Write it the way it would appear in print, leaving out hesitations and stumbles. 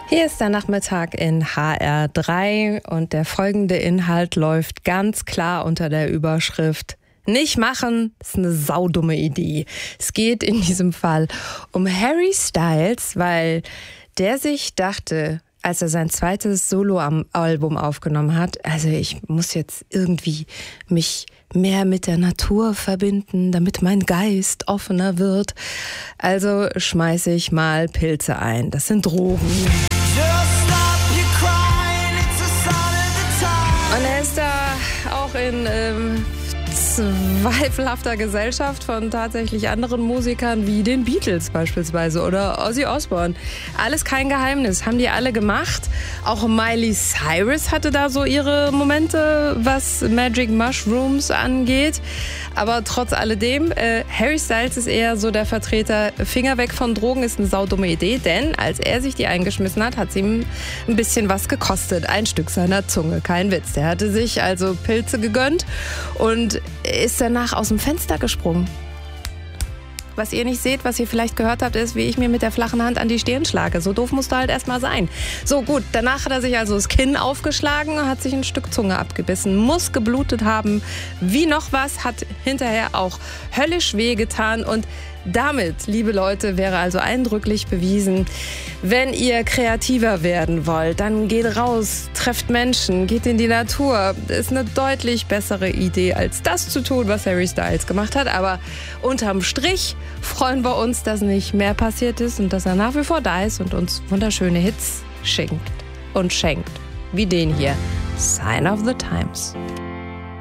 Hier ist der Nachmittag in HR3 und der folgende Inhalt läuft ganz klar unter der Überschrift Nicht machen, ist eine saudumme Idee. Es geht in diesem Fall um Harry Styles, weil der sich dachte, als er sein zweites Soloalbum aufgenommen hat, also ich muss jetzt irgendwie mich mehr mit der Natur verbinden, damit mein Geist offener wird. Also schmeiße ich mal Pilze ein. Das sind Drogen. Und er ist da auch in zweifelhafter Gesellschaft von tatsächlich anderen Musikern wie den Beatles beispielsweise oder Ozzy Osbourne. Alles kein Geheimnis, haben die alle gemacht. Auch Miley Cyrus hatte da so ihre Momente, was Magic Mushrooms angeht. Aber trotz alledem, Harry Styles ist eher so der Vertreter, Finger weg von Drogen ist eine saudumme Idee, denn als er sich die eingeschmissen hat, hat es ihm ein bisschen was gekostet. Ein Stück seiner Zunge, kein Witz. Der hatte sich also Pilze gegönnt und ist danach aus dem Fenster gesprungen. Was ihr nicht seht, was ihr vielleicht gehört habt, ist, wie ich mir mit der flachen Hand an die Stirn schlage. So doof musst du halt erstmal sein. So gut, danach hat er sich also das Kinn aufgeschlagen und hat sich ein Stück Zunge abgebissen. Muss geblutet haben, wie noch was, hat hinterher auch höllisch wehgetan und damit, liebe Leute, wäre also eindrücklich bewiesen, wenn ihr kreativer werden wollt, dann geht raus, trefft Menschen, geht in die Natur. Ist eine deutlich bessere Idee, als das zu tun, was Harry Styles gemacht hat. Aber unterm Strich freuen wir uns, dass nicht mehr passiert ist und dass er nach wie vor da ist und uns wunderschöne Hits schenkt. Wie den hier, Sign of the Times.